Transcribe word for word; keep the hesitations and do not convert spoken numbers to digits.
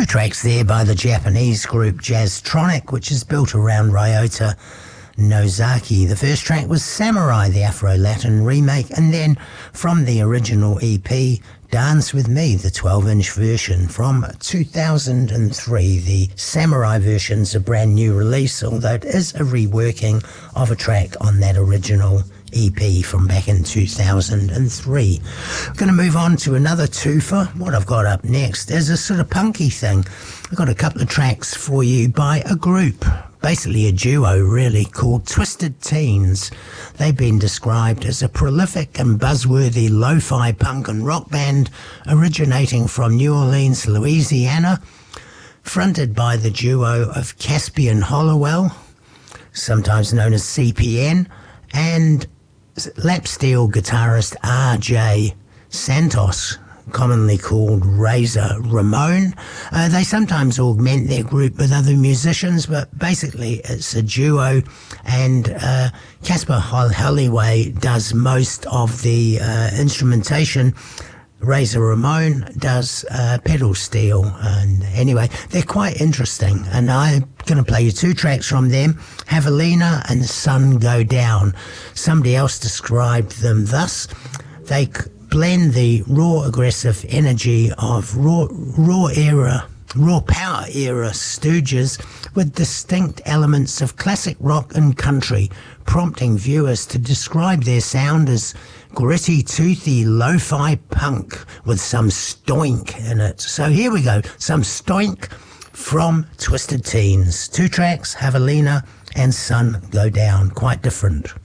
tracks there by the Japanese group Jazztronic, which is built around Ryota Nozaki. The first track was Samurai, the Afro-Latin remake, and then from the original E P, Dance With Me, the twelve-inch version from two thousand three. The Samurai version's a brand new release, although it is a reworking of a track on that original E P from back in two thousand three. I'm going to move on to another twofer. What I've got up next is a sort of punky thing. I've got a couple of tracks for you by a group, basically a duo really, called Twisted Teens. They've been described as a prolific and buzzworthy lo-fi punk and rock band originating from New Orleans, Louisiana, fronted by the duo of Caspian Hollowell, sometimes known as C P N, and lap steel guitarist R J Santos, commonly called Razor Ramon. Uh, they sometimes augment their group with other musicians, but basically it's a duo, and uh, Casper Holloway does most of the uh, instrumentation. Razor Ramon does uh, pedal steel, and anyway, they're quite interesting, and I'm going to play you two tracks from them, Javelina and Sun Go Down. Somebody else described them thus: they blend the raw aggressive energy of raw raw era raw power era Stooges with distinct elements of classic rock and country, prompting viewers to describe their sound as gritty, toothy, lo-fi punk with some stoink in it. So here we go, some stoink from Twisted Teens. Two tracks, Javelina and Sun Go Down, quite different.